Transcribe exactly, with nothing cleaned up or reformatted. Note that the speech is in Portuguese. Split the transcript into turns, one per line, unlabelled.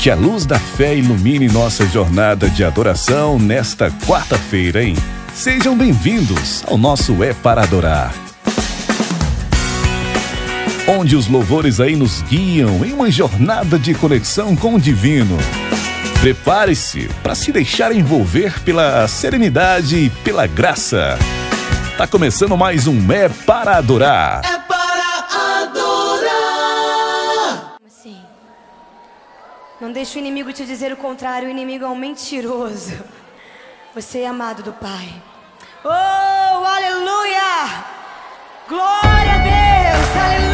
Que a luz da fé ilumine nossa jornada de adoração nesta quarta-feira, hein? Sejam bem-vindos ao nosso É Para Adorar, onde os louvores aí nos guiam em uma jornada de conexão com o divino. Prepare-se para se deixar envolver pela serenidade e pela graça. Tá começando mais um É Para Adorar.
É para adorar.
Assim, não deixe o inimigo te dizer o contrário. O inimigo é um mentiroso. Você é amado do Pai. Oh, aleluia! Glória a Deus, aleluia!